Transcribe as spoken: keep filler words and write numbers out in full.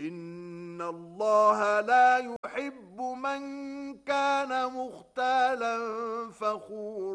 إن الله لا يحب من كان مختالا فخورا.